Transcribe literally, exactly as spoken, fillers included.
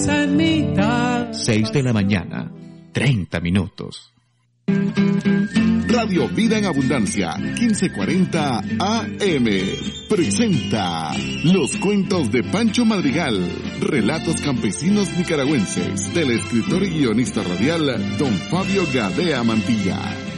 Sanidad. seis de la mañana, treinta minutos. Radio Vida en Abundancia, quince cuarenta A M, presenta Los Cuentos de Pancho Madrigal, relatos campesinos nicaragüenses, del escritor y guionista radial Don Fabio Gadea Mantilla.